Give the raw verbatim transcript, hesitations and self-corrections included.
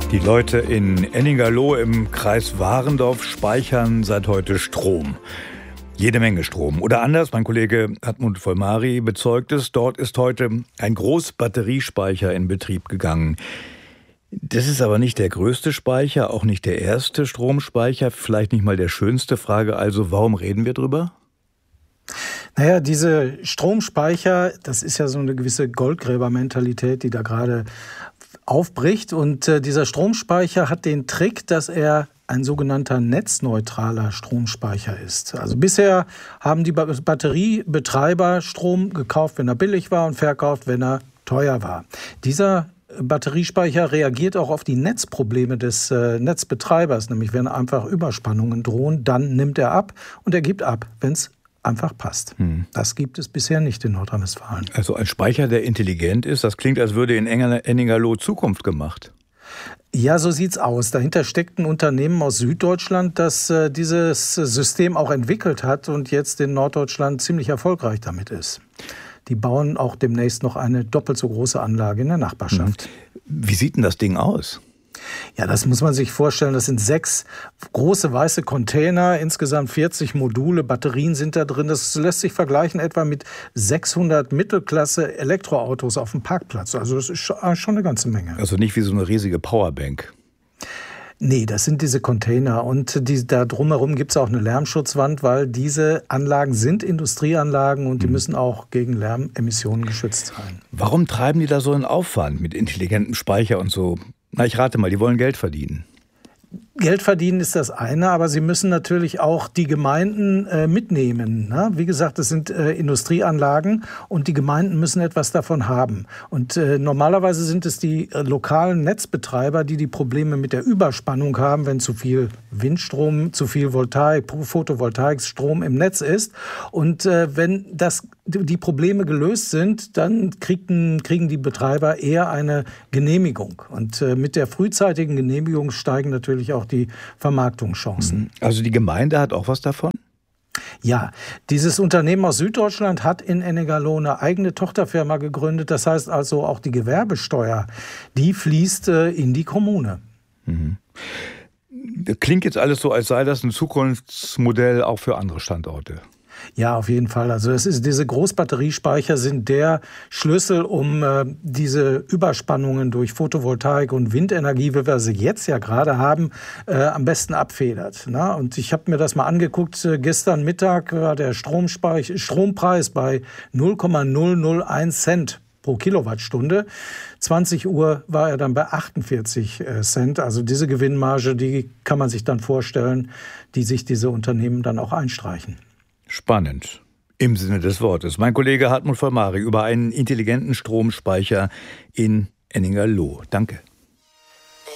Die Leute in Ennigerloh im Kreis Warendorf speichern seit heute Strom. Jede Menge Strom. Oder anders, mein Kollege Hartmut Vollmari bezeugt es, dort ist heute ein Großbatteriespeicher in Betrieb gegangen. Das ist aber nicht der größte Speicher, auch nicht der erste Stromspeicher, vielleicht nicht mal der schönste. Frage also, warum reden wir drüber? Naja, diese Stromspeicher, das ist ja so eine gewisse Goldgräbermentalität, die da gerade aufbricht. Und äh, dieser Stromspeicher hat den Trick, dass er ein sogenannter netzneutraler Stromspeicher ist. Also bisher haben die Batteriebetreiber Strom gekauft, wenn er billig war, und verkauft, wenn er teuer war. Dieser Batteriespeicher reagiert auch auf die Netzprobleme des äh, Netzbetreibers, nämlich wenn einfach Überspannungen drohen, dann nimmt er ab und er gibt ab, wenn es einfach passt. Hm. Das gibt es bisher nicht in Nordrhein-Westfalen. Also ein Speicher, der intelligent ist, das klingt, als würde in Ennigerloh Zukunft gemacht. Ja, so sieht's aus. Dahinter steckt ein Unternehmen aus Süddeutschland, das äh, dieses System auch entwickelt hat und jetzt in Norddeutschland ziemlich erfolgreich damit ist. Die bauen auch demnächst noch eine doppelt so große Anlage in der Nachbarschaft. Wie sieht denn das Ding aus? Ja, das muss man sich vorstellen. Das sind sechs große weiße Container, insgesamt vierzig Module, Batterien sind da drin. Das lässt sich vergleichen etwa mit sechshundert Mittelklasse-Elektroautos auf dem Parkplatz. Also das ist schon eine ganze Menge. Also nicht wie so eine riesige Powerbank. Nee, das sind diese Container. Und die, da drumherum gibt es auch eine Lärmschutzwand, weil diese Anlagen sind Industrieanlagen und die müssen auch gegen Lärmemissionen geschützt sein. Warum treiben die da so einen Aufwand mit intelligentem Speicher und so? Na, ich rate mal, die wollen Geld verdienen. Geld verdienen ist das eine, aber sie müssen natürlich auch die Gemeinden äh, mitnehmen. Ne? Wie gesagt, das sind äh, Industrieanlagen und die Gemeinden müssen etwas davon haben. Und äh, normalerweise sind es die äh, lokalen Netzbetreiber, die die Probleme mit der Überspannung haben, wenn zu viel Windstrom, zu viel Voltaik, Photovoltaikstrom im Netz ist. Und äh, wenn das die Probleme gelöst sind, dann kriegen, kriegen die Betreiber eher eine Genehmigung. Und äh, mit der frühzeitigen Genehmigung steigen natürlich auch die Vermarktungschancen. Also die Gemeinde hat auch was davon? Ja, dieses Unternehmen aus Süddeutschland hat in Ennigerloh eine eigene Tochterfirma gegründet. Das heißt also auch die Gewerbesteuer, die fließt äh, in die Kommune. Mhm. Klingt jetzt alles so, als sei das ein Zukunftsmodell auch für andere Standorte. Ja, auf jeden Fall. Also es ist, diese Großbatteriespeicher sind der Schlüssel, um äh, diese Überspannungen durch Photovoltaik und Windenergie, wie wir sie jetzt ja gerade haben, äh, am besten abfedert. Na? Und ich habe mir das mal angeguckt. Äh, gestern Mittag war der Stromspeich- Strompreis bei null Komma null null eins Cent pro Kilowattstunde. zwanzig Uhr war er dann bei achtundvierzig Cent. Also diese Gewinnmarge, die kann man sich dann vorstellen, die sich diese Unternehmen dann auch einstreichen. Spannend. Im Sinne des Wortes. Mein Kollege Hartmut Vollmari über einen intelligenten Stromspeicher in Ennigerloh. Danke.